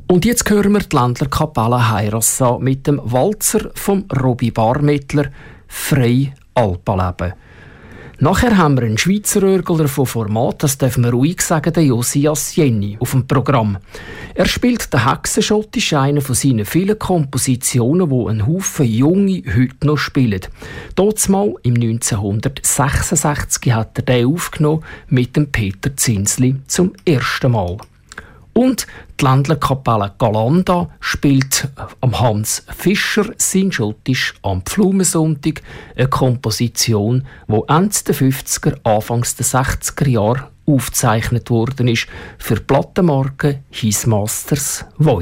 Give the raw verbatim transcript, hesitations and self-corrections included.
Und jetzt hören wir die Ländlerkapelle Heirassa mit dem Walzer vom Robi Barmettler «Frei Alpenleben». Nachher haben wir einen Schweizer Örgler von Format, das dürfen wir ruhig sagen, den Josias Jenny, auf dem Programm. Er spielt den Hexenschott, ist eine von seinen vielen Kompositionen, die ein Haufen Junge heute noch spielen. Dazumal im neunzehnhundertsechsundsechzig hat er den aufgenommen mit dem Peter Zinsli zum ersten Mal. Und die Ländlerkapelle Galanda spielt am Hans Fischer sein Schottisch am Pflumensonntag, eine Komposition, die Ende der fünfziger, Anfangs der sechziger Jahre aufgezeichnet worden ist für die Plattenmarke His Masters Voice.